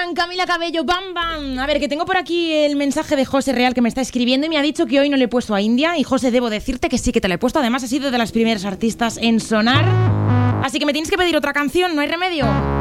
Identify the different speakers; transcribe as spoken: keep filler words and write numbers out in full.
Speaker 1: Bam, Camila Cabello, bam, bam. A ver, que tengo por aquí el mensaje de José Real que me está escribiendo y me ha dicho que hoy no le he puesto a India. Y José, debo decirte que sí que te la he puesto. Además, ha sido de las primeras artistas en sonar. Así que me tienes que pedir otra canción, no hay remedio.